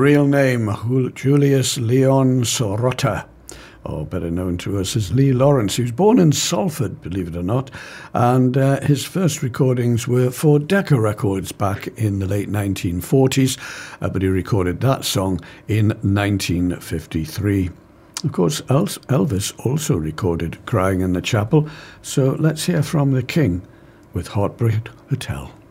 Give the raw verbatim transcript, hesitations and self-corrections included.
real name, Julius Leon Sorotta, or better known to us as Lee Lawrence. He was born in Salford, believe it or not, and uh, his first recordings were for Decca Records back in the late nineteen forties, uh, but he recorded that song in nineteen fifty-three. Of course, Elvis also recorded Crying in the Chapel, so let's hear from the King with Heartbreak Hotel.